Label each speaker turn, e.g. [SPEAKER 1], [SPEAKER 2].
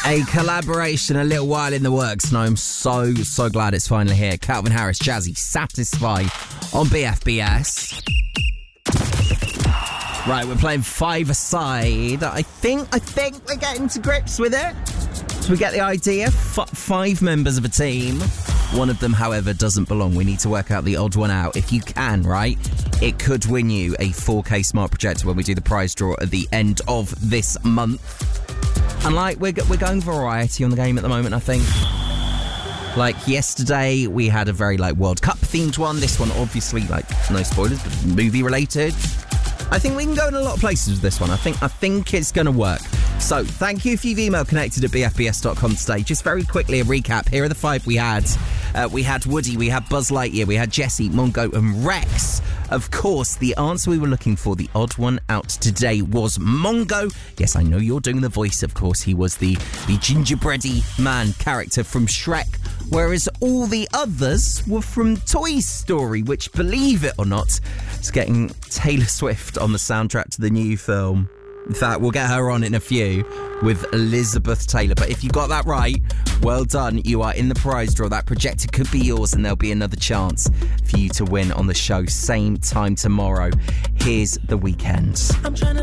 [SPEAKER 1] A collaboration a little while in the works, and I'm so glad it's finally here. Calvin Harris, Jazzy, Satisfy on BFBS. Right, we're playing five-a-side. I think we're getting to grips with it. So we get the idea. Five members of a team. One of them, however, doesn't belong. We need to work out the odd one out. If you can, right, it could win you a 4K smart projector when we do the prize draw at the end of this month. And, like, we're going variety on the game at the moment, I think. Like, yesterday, we had a very, like, World Cup-themed one. This one, obviously, like, no spoilers, but movie-related. I think we can go in a lot of places with this one. I think it's going to work. So, thank you if you've emailed connected at bfbs.com today. Just very quickly, a recap. Here are the five we had. We had Woody, we had Buzz Lightyear, we had Jesse, Mongo and Rex. Of course, the answer we were looking for, the odd one out today, was Mongo. Yes, I know you're doing the voice, of course. He was the gingerbready man character from Shrek, whereas all the others were from Toy Story, which, believe it or not, is getting Taylor Swift on the soundtrack to the new film. In fact, we'll get her on in a few with Elizabeth Taylor. But if you got that right, well done. You are in the prize draw. That projector could be yours, and there'll be another chance for you to win on the show same time tomorrow. Here's The Weeknd.
[SPEAKER 2] I'm trying to